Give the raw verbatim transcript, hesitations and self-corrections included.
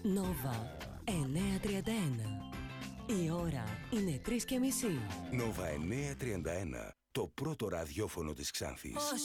Νόβα εννιακόσια τριάντα ένα. Η ώρα είναι τρεις και μισή. Νόβα εννιακόσια τριάντα ένα. Το πρώτο ραδιόφωνο της Ξάνθης.